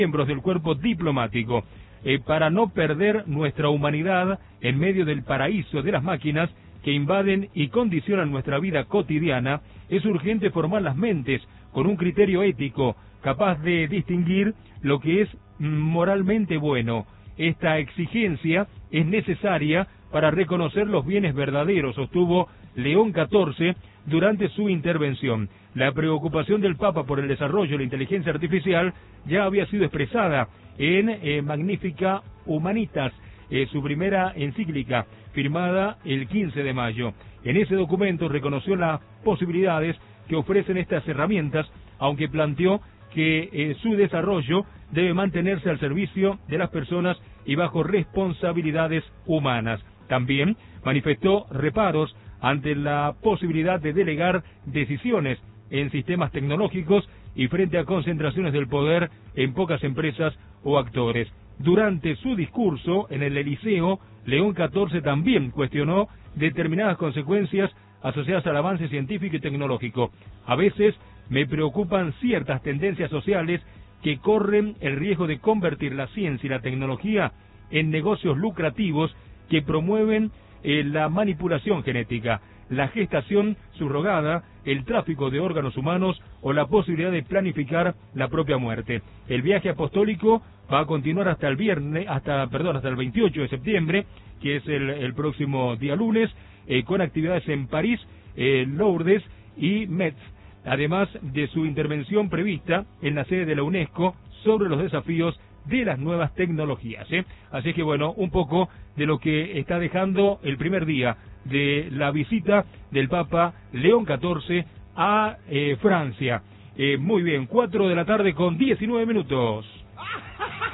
miembros del cuerpo diplomático. Para no perder nuestra humanidad en medio del paraíso de las máquinas que invaden y condicionan nuestra vida cotidiana, es urgente formar las mentes con un criterio ético capaz de distinguir lo que es moralmente bueno. Esta exigencia es necesaria para reconocer los bienes verdaderos, sostuvo León XIV durante su intervención. La preocupación del Papa por el desarrollo de la inteligencia artificial ya había sido expresada en Magnificat Humanitas, su primera encíclica, firmada el 15 de mayo. En ese documento reconoció las posibilidades que ofrecen estas herramientas, aunque planteó que su desarrollo debe mantenerse al servicio de las personas y bajo responsabilidades humanas. También manifestó reparos ante la posibilidad de delegar decisiones en sistemas tecnológicos y frente a concentraciones del poder en pocas empresas o actores. Durante su discurso en el Eliseo, León XIV también cuestionó determinadas consecuencias asociadas al avance científico y tecnológico. A veces me preocupan ciertas tendencias sociales que corren el riesgo de convertir la ciencia y la tecnología en negocios lucrativos que promueven la manipulación genética, la gestación subrogada, el tráfico de órganos humanos o la posibilidad de planificar la propia muerte. El viaje apostólico va a continuar hasta el 28 de septiembre, que es el próximo día lunes, con actividades en París, Lourdes y Metz, además de su intervención prevista en la sede de la UNESCO sobre los desafíos de las nuevas tecnologías. Así que bueno, un poco de lo que está dejando el primer día de la visita del Papa León XIV a Francia. Muy bien, 4 de la tarde con 19 minutos.